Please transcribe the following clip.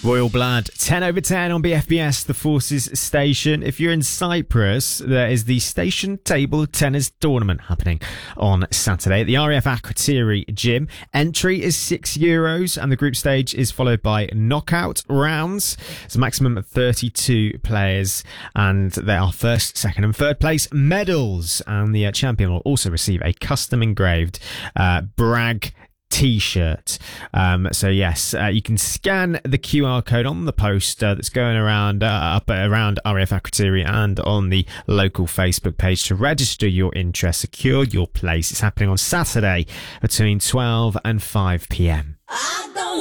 Royal Blood, 10 over 10 on BFBS, the Forces Station. If you're in Cyprus, there is the Station Table Tennis Tournament happening on Saturday at the RAF Akrotiri Gym. Entry is €6 and the group stage is followed by knockout rounds. It's a maximum of 32 players and there are first, second and third place medals. And the champion will also receive a custom engraved Bragg T-shirt. So yes, you can scan the QR code on the poster that's going around up around RAF Akrotiri and on the local Facebook page to register your interest, secure your place. It's happening on Saturday between 12 and 5 p.m.